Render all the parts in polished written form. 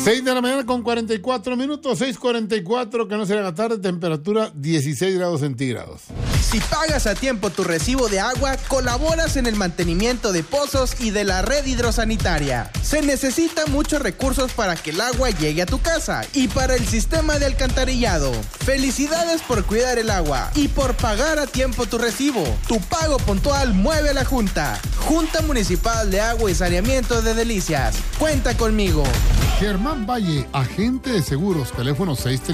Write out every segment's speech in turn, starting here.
6 de la mañana con 44 minutos, 6:44, que no será la tarde, temperatura 16 grados centígrados. Si pagas a tiempo tu recibo de agua, colaboras en el mantenimiento de pozos y de la red hidrosanitaria. Se necesitan muchos recursos para que el agua llegue a tu casa y para el sistema de alcantarillado. Felicidades por cuidar el agua y por pagar a tiempo tu recibo. Tu pago puntual mueve a la Junta. Junta Municipal de Agua y Saneamiento de Delicias. Cuenta conmigo. Germán Valle, agente de seguros, teléfono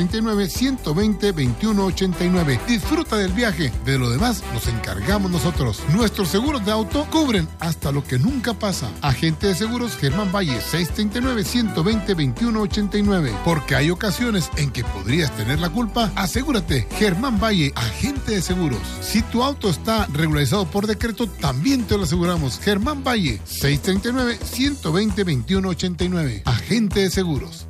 639-120-2189. Disfruta del viaje, de lo demás nos encargamos nosotros. Nuestros seguros de auto cubren hasta lo que nunca pasa. Agente de seguros Germán Valle, 639-120-2189. Porque hay ocasiones en que podrías tener la culpa. Asegúrate, Germán Valle, agente de seguros. Si tu auto está regularizado por decreto, también te lo aseguramos. Germán Valle, 639-120-2189. Agente de seguros.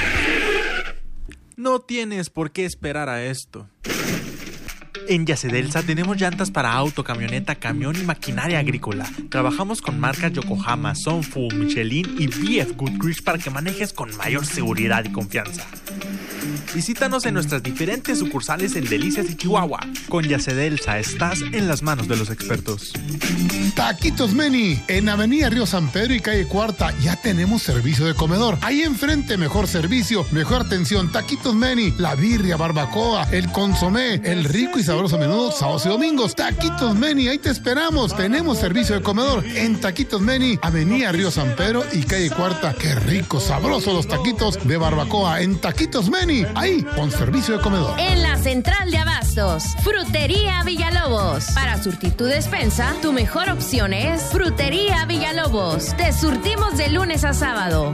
No tienes por qué esperar a esto. En Yacedelsa tenemos llantas para auto, camioneta, camión y maquinaria agrícola. Trabajamos con marcas Yokohama, Sunfull, Michelin y BF Goodrich para que manejes con mayor seguridad y confianza. Visítanos en nuestras diferentes sucursales en Delicias y Chihuahua. Con Yacedelsa estás en las manos de los expertos. Taquitos Meni, en Avenida Río San Pedro y Calle Cuarta, ya tenemos servicio de comedor. Ahí enfrente, mejor servicio, mejor atención. Taquitos Meni, la birria, barbacoa, el consomé, el rico y sabroso menudo, sábados y domingos. Taquitos Meni, ahí te esperamos. Tenemos servicio de comedor en Taquitos Meni, Avenida Río San Pedro y Calle Cuarta. Qué rico, sabroso los taquitos de barbacoa en Taquitos Meni, ahí con servicio de comedor. En la central de abastos, Frutería Villalobos. Para surtir tu despensa, tu mejor opción es Frutería Villalobos. Te surtimos de lunes a sábado.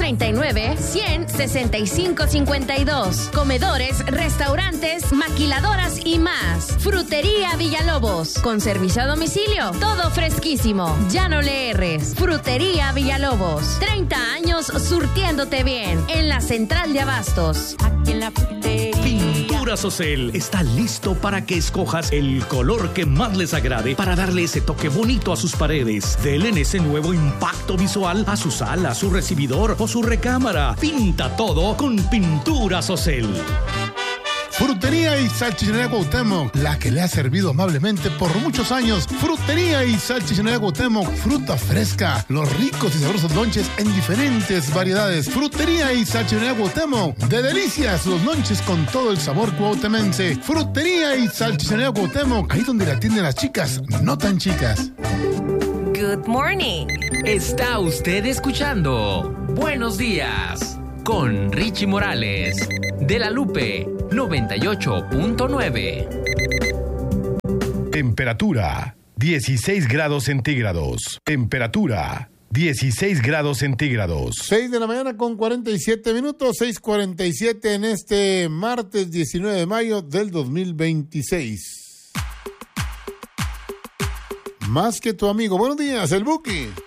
639-100-6552. Comedores, restaurantes, maquiladoras y más. Frutería Villalobos. Con servicio a domicilio. Todo fresquísimo. Ya no le erres. Frutería Villalobos. 30 años surtiéndote bien. En la central de abastos. Aquí en la frutería. Pintura Socel está listo para que escojas el color que más les agrade para darle ese toque bonito a sus paredes. Denle ese nuevo impacto visual a su sala, su recibidor o su recámara. Pinta todo con Pintura Socel. Frutería y Salchichonería Cuauhtémoc, la que le ha servido amablemente por muchos años. Frutería y Salchichonería Cuauhtémoc, fruta fresca, los ricos y sabrosos lonches en diferentes variedades. Frutería y Salchichonería Cuauhtémoc, de delicias, los lonches con todo el sabor cuauhtemense. Frutería y Salchichonería Cuauhtémoc, ahí donde la atienden las chicas, no tan chicas. Good morning. Está usted escuchando Buenos Días con Richie Morales de La Lupe 98.9. Temperatura 16 grados centígrados. Temperatura 16 grados centígrados. 6 de la mañana con 47 minutos, 6:47 en este martes 19 de mayo del 2026. Más que tu amigo. Buenos días, el Buki.